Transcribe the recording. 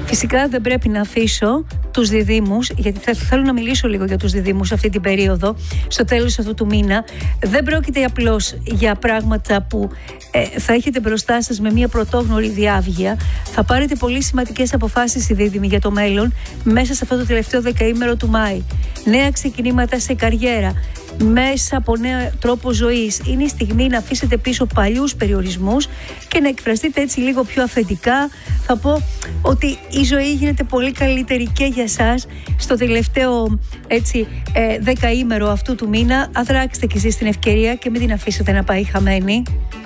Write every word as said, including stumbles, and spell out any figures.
Φυσικά δεν πρέπει να αφήσω τους διδύμους, γιατί θα, θέλω να μιλήσω λίγο για τους διδύμους αυτή την περίοδο, στο τέλος αυτού του μήνα. Δεν πρόκειται απλώς για πράγματα που ε, θα έχετε μπροστά σας με μια πρωτόγνωρη διάβγεια. Θα πάρετε πολύ σημαντικές αποφάσεις οι δίδυμοι για το μέλλον μέσα σε αυτό το τελευταίο δεκαήμερο του Μάη. Νέα ξεκινήματα σε καριέρα, μέσα από νέο τρόπο ζωής. Είναι η στιγμή να αφήσετε πίσω παλιούς περιορισμούς και να εκφραστείτε έτσι λίγο πιο αυθεντικά. Θα πω ότι η ζωή γίνεται πολύ καλύτερη και για σας στο τελευταίο έτσι, ε, δεκαήμερο αυτού του μήνα. Αδράξτε κι εσείς την ευκαιρία και μην την αφήσετε να πάει χαμένη.